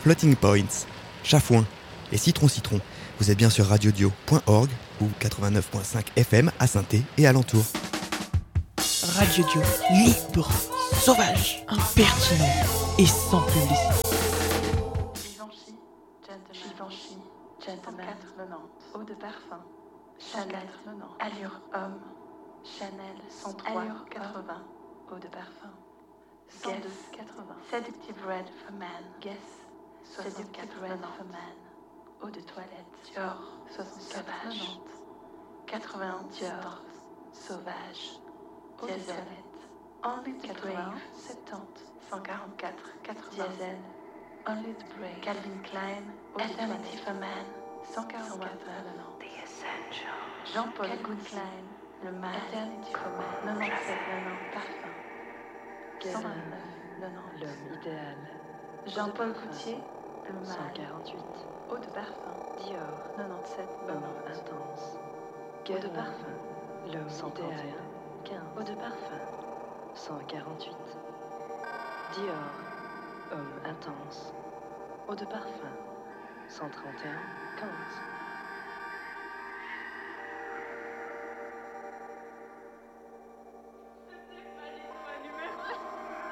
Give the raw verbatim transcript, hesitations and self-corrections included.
Floating Points, Chafouin et Citron Citron. Vous êtes bien sur radiodio point org ou quatre-vingt-neuf virgule cinq F M à Saint-Thé et alentour. Radio Dio, libre, sauvage, impertinent et sans publicité. Givenchy, gentleman. Givenchy, gentleman. cent quatre-vingt-dix. Eau de parfum. Chanel, allure homme. Chanel, cent trois. Allure quatre-vingts. Eau de parfum. cent deux, quatre-vingts. Seductive Red for Man. Guess, Seductive Red for Man. Eau de toilette. Dior, soixante-quatre. quatre-vingts. Dior, sauvage. Eau de toilette. Only to Brave, soixante-dix. cent quarante-quatre. quatre-vingts. Diesel. Only to Brave. Calvin Klein. Eternity for Man. cent quarante-quatre. The Essential. Jean-Paul Goodklein. Le Mal. Eternity for Man. quatre-vingt-dix-sept. quatre-vingts. Parfum. cent vingt-neuf. quatre-vingts. L'homme idéal. Jean-Paul Gaultier. Le Mal. cent quarante-huit. Eau de parfum. Dior. quatre-vingt-dix-sept. Homme intense. Eau de parfum. L'homme cent trente et idéal. un. quinze. Eau de parfum. cent quarante-huit. Dior. Homme intense. Eau de parfum. cent trente et un. quinze.